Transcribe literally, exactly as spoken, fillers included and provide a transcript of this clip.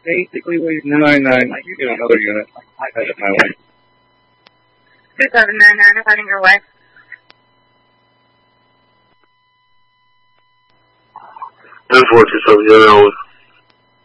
basically what you're nine nine, like you get another unit. That's my way. two seven nine nine, finding your way. ten four two seven, yeah,